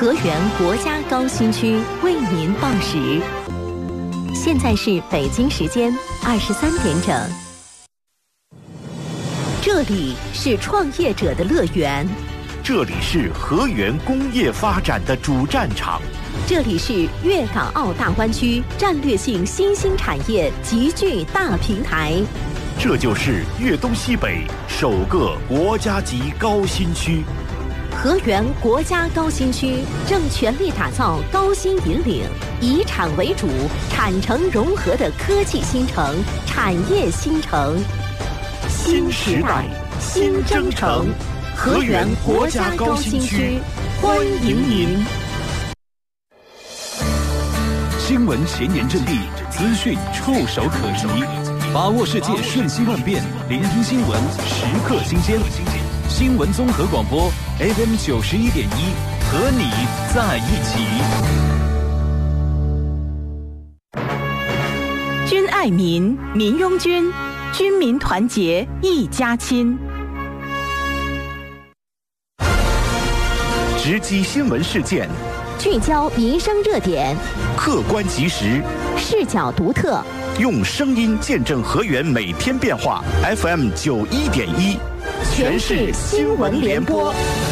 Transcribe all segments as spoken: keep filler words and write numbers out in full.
河源国家高新区为您报时，现在是北京时间二十三点整。这里是创业者的乐园， 这里是河源工业发展的主战场， 这里是粤港澳大湾区战略性新兴产业集聚大平台， 这就是粤东西北首个国家级高新区。 河源国家高新区正全力打造高新引领、以产为主、产城融合的科技新城、产业新城。 新时代，新征程，河源国家高新区，欢迎您。 新闻前沿阵地，资讯触手可及，把握世界瞬息万变，聆听新闻时刻新鲜。新闻综合广播 F M 九十一点一，和你在一起。 军爱民，民拥军，军民团结一家亲。 直击新闻事件， 聚焦民生热点， 客观及时， 视角独特， 用声音见证河源每天变化。F M 九一点一，全市新闻联播。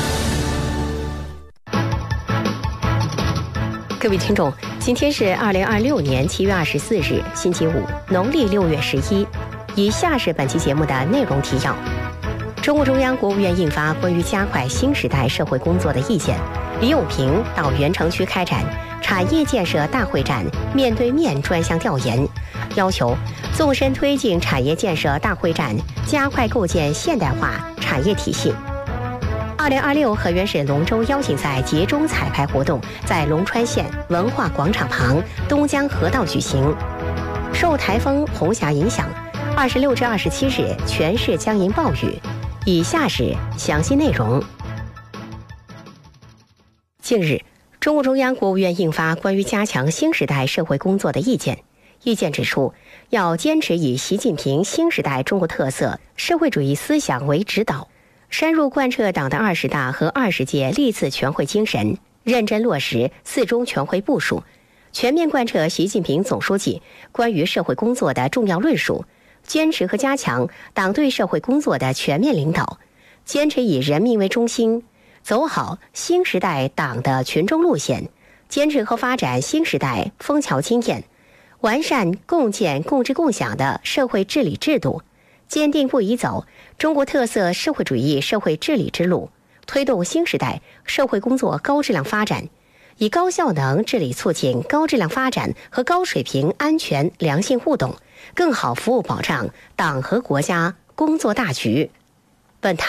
各位听众，今天是二零二六年七月二十四日，星期五，农历六月十一。以下是本期节目的内容提要：中共中央、国务院印发关于加快新时代社会工作的意见。李永平到原城区开展产业建设大会战面对面专项调研，要求纵深推进产业建设大会战，加快构建现代化产业体系。二零二六河源市龙舟邀请赛节中彩排活动在龙川县文化广场旁东江河道举行。受台风红霞影响，二十六至二十七日全市将迎暴雨。以下是详细内容。近日，中共中央、国务院印发关于加强新时代社会工作的意见。意见指出，要坚持以习近平新时代中国特色社会主义思想为指导，深入贯彻党的二十大和二十届历次全会精神，认真落实四中全会部署，全面贯彻习近平总书记关于社会工作的重要论述，坚持和加强党对社会工作的全面领导，坚持以人民为中心，走好新时代党的群众路线，坚持和发展新时代枫桥经验，完善共建共治共享的社会治理制度，坚定不移走中国特色社会主义社会治理之路，推动新时代社会工作高质量发展，以高效能治理促进高质量发展和高水平安全良性互动，更好服务保障党和国家工作大局。本台